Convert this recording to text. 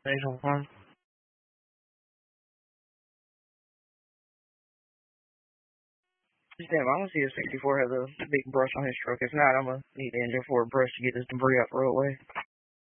Nasal one. Damn, I don't see a 64 has a big brush on his truck. If not, I'm gonna need the engine for a brush to get this debris out the roadway.